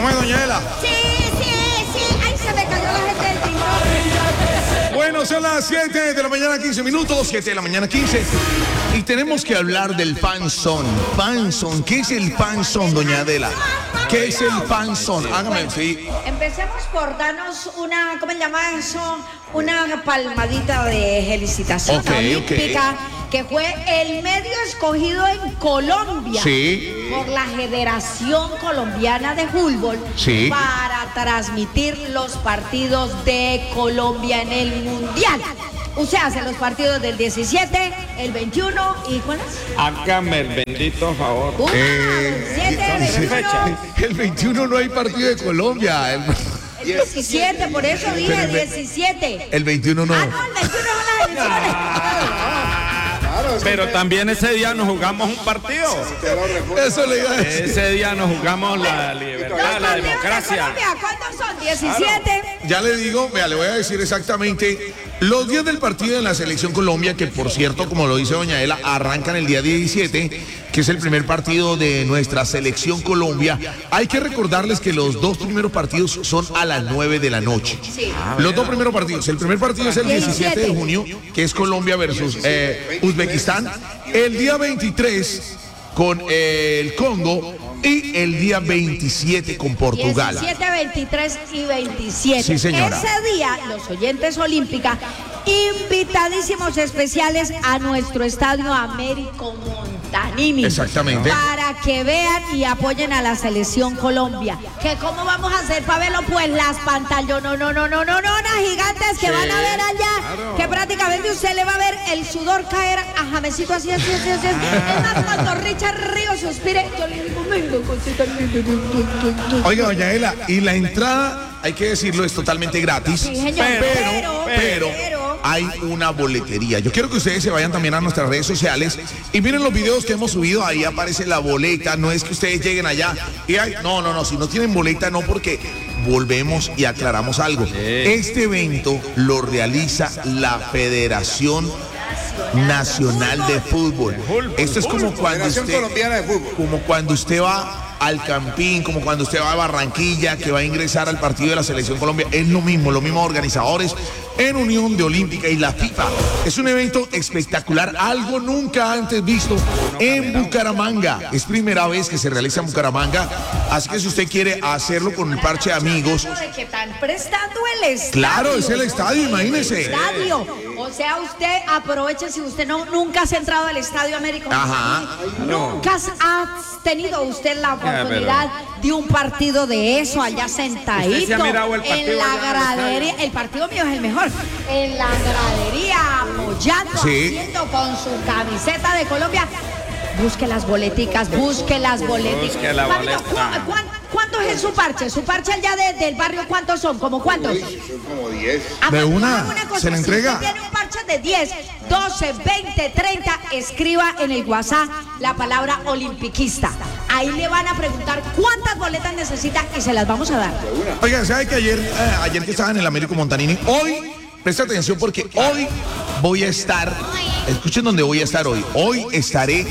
¿Cómo es, doña Ela? Sí. Ay, se me cayó la gente del tinto. Bueno, son las 7 de la mañana, 15 minutos. 7 de la mañana, 15. Y tenemos que hablar del panzón. Panzón, ¿qué es el panzón, doña Adela? ¿Qué es el panzón? Hágame, sí. Empecemos por darnos una, ¿cómo se llama eso? Una palmadita de felicitación olímpica, que fue el medio escogido en Colombia por la Federación Colombiana de Fútbol para transmitir los partidos de Colombia en el Mundial. Usted hace los partidos del 17, el 21 y ¿cuál es? Hágame el bendito favor. El 21 no hay partido de Colombia. El 17, por eso dije 17. El 21 no. Ah, no, el 21 son las elecciones. Pero también ese día nos jugamos un partido. Eso le iba a decir. Ese día nos jugamos la libertad, la democracia. ¿Cuántos son? 17. Ya le digo, vea, le voy a decir exactamente los días del partido en la Selección Colombia, que por cierto, como lo dice doña Ela, arrancan el día 17, que es el primer partido de nuestra Selección Colombia. Hay que recordarles que los dos primeros partidos son a las 9 de la noche. Los dos primeros partidos. El primer partido es el 17 de junio, que es Colombia versus Uzbekistán. El día 23 con el Congo. Y el día 27 con Portugal. 17, 23 y 27. Sí, señora. Ese día, los oyentes olímpicas, invitadísimos especiales a nuestro estadio Américo Montanini. Exactamente. Para que vean y apoyen a la Selección Colombia. ¿Que cómo vamos a hacer para verlo? Pues las pantallas, no, gigantes que van a ver allá. Claro. Que prácticamente usted le va a ver el sudor caer a Jamesito así. Es más, cuando Richard Ríos suspire, yo le digo, venga, cosita linda. Oiga, doña Ela, y la entrada, hay que decirlo, es totalmente gratis. Sí, señor, pero hay una boletería. Yo quiero que ustedes se vayan también a nuestras redes sociales y miren los videos que hemos subido. Ahí aparece la boleta. No es que ustedes lleguen allá y no, si no tienen boleta, no, porque volvemos y aclaramos algo. Este evento lo realiza la Federación Nacional de Fútbol. Esto es como cuando usted va al Campín, como cuando usted va a Barranquilla, que va a ingresar al partido de la Selección Colombia. Es lo mismo, los mismos organizadores en unión de Olímpica y la FIFA. Es un evento espectacular, algo nunca antes visto en Bucaramanga. Es primera vez que se realiza en Bucaramanga, así que si usted quiere hacerlo con el parche de amigos. ¿De que están prestando el estadio? Claro, es el estadio, imagínese. El estadio. O sea, usted aproveche si usted nunca ha entrado al Estadio Américo. Nunca ha tenido usted la oportunidad de un partido de eso allá sentadito en la gradería. El partido mío es el mejor. En la gradería, apoyando, haciendo con su camiseta de Colombia. Busque las boleticas. Busque la boleta. ¿Cuántos es su parche? ¿Su parche allá del barrio cuántos son? ¿Cómo cuántos? Son como 10. De una, se le entrega. Si usted tiene un parche de 10, 12, 20, 30, escriba en el WhatsApp la palabra olimpiquista. Ahí le van a preguntar cuántas boletas necesita y se las vamos a dar. Oigan, ¿sabe que ayer que estaba en el Américo Montanini? Hoy, presta atención porque hoy voy a estar, escuchen dónde voy a estar hoy. Hoy estaré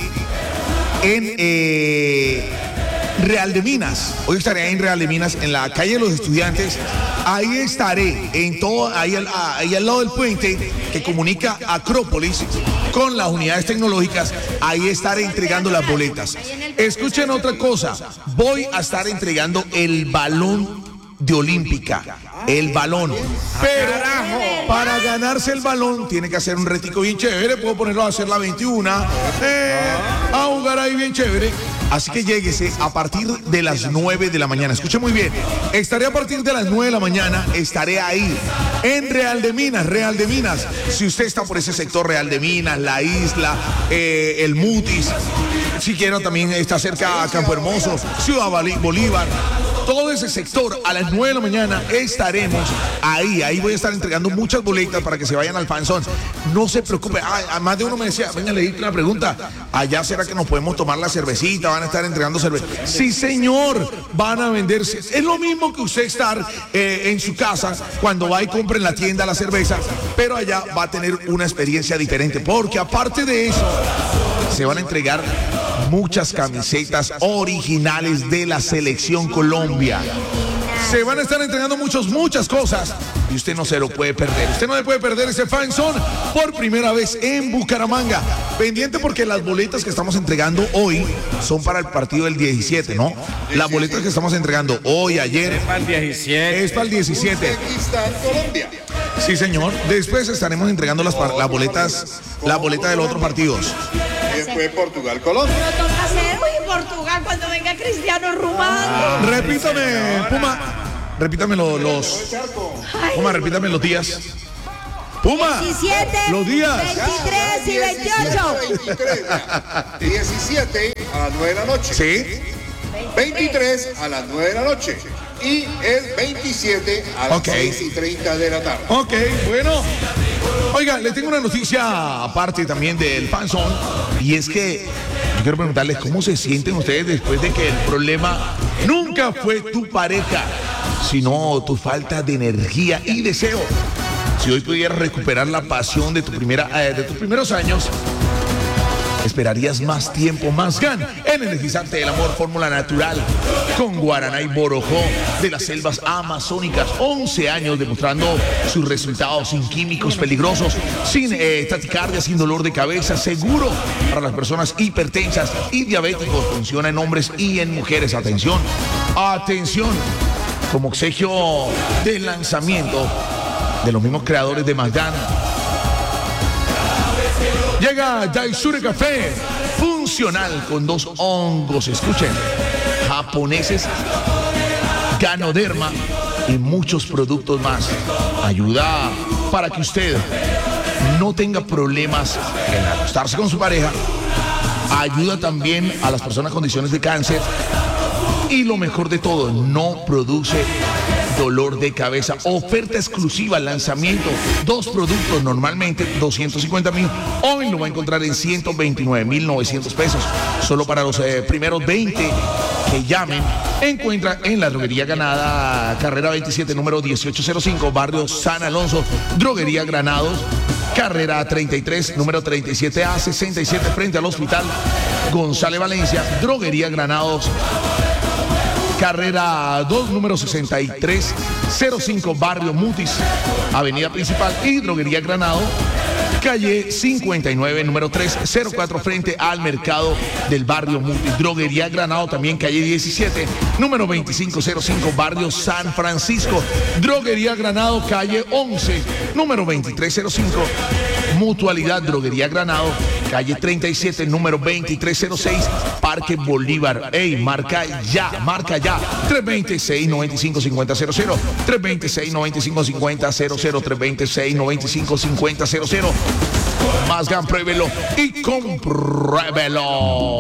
en Real de Minas. Hoy estaré en Real de Minas, en la calle de los Estudiantes. Ahí estaré, ahí al lado del puente que comunica Acrópolis con las unidades tecnológicas. Ahí estaré entregando las boletas. Escuchen otra cosa. Voy a estar entregando el balón de Olímpica. El balón. Pero para ganarse el balón tiene que hacer un retico bien chévere. Puedo ponerlo a hacer la 21. A jugar ahí bien chévere. Así que lléguese a partir de las 9 de la mañana. Escuche muy bien. Estaré a partir de las 9 de la mañana. Estaré ahí en Real de Minas. Real de Minas. Si usted está por ese sector, Real de Minas, La Isla, el Mutis. Si quieren también está cerca a Campo Hermoso, Ciudad Bolívar. Todo ese sector, a las 9 de la mañana estaremos ahí. Ahí voy a estar entregando muchas boletas para que se vayan al fanzón. No se preocupe. Más de uno me decía, venga, le di una pregunta. Allá será que nos podemos tomar la cervecita, van a estar entregando cerveza. Sí, señor, van a venderse. Es lo mismo que usted estar en su casa cuando va y compra en la tienda la cerveza, pero allá va a tener una experiencia diferente, porque aparte de eso, se van a entregar muchas camisetas originales de la Selección Colombia. Se van a estar entregando muchas cosas y usted no se lo puede perder. Usted no le puede perder ese Fan Zone por primera vez en Bucaramanga. Pendiente porque las boletas que estamos entregando hoy son para el partido del 17, ¿no? Las boletas que estamos entregando hoy, ayer. Es para el 17. Es para el 17. Colombia. Sí, señor. Después estaremos entregando las boletas de los otros partidos. Después Portugal, Colombia. Pero toca hacer Portugal cuando venga Cristiano Ronaldo. Repítame, Puma. Repítame Puma, repítame los días. Puma. 17, los días. 23 y 28. 17 a las 9 de la noche. Sí. 23 a las 9 de la noche. Y el 27 a las 6:30 de la tarde. Ok, bueno. Oiga, le tengo una noticia aparte también del Fan Zone. Y es que yo quiero preguntarles cómo se sienten ustedes después de que el problema nunca fue tu pareja, sino tu falta de energía y deseo. Si hoy pudieras recuperar la pasión de tus primeros años, esperarías más tiempo, más GAN, el energizante del amor, fórmula natural, con guaraná y borojó de las selvas amazónicas. 11 años demostrando sus resultados sin químicos peligrosos, sin taquicardia, sin dolor de cabeza, seguro para las personas hipertensas y diabéticos. Funciona en hombres y en mujeres. Atención, atención, como obsequio del lanzamiento de los mismos creadores de Magdan, llega Daisure Café funcional con 2 hongos, escuchen, japoneses, Ganoderma y muchos productos más. Ayuda para que usted no tenga problemas en acostarse con su pareja. Ayuda también a las personas con condiciones de cáncer. Y lo mejor de todo, no produce dolor de cabeza. Oferta exclusiva, lanzamiento. 2 productos, normalmente 250,000. Hoy lo va a encontrar en 129,900 pesos. Solo para los primeros 20 que llamen. Encuentra en la Droguería Granada, carrera 27, número 1805, barrio San Alonso. Droguería Granados, carrera 33, número 37A, 67, frente al Hospital González Valencia. Droguería Granados, carrera 2, número 6305, barrio Mutis, avenida principal. Y Droguería Granado, calle 59, número 304, frente al mercado del barrio Mutis. Droguería Granado también, calle 17, número 2505, barrio San Francisco. Droguería Granado, calle 11, número 2305. Mutualidad Droguería Granado, calle 37, número 2306, Parque Bolívar. Ey, marca ya. 326-95-5000, 326-95-5000, 326-95-5000. Más GAN, pruébelo y compruébelo.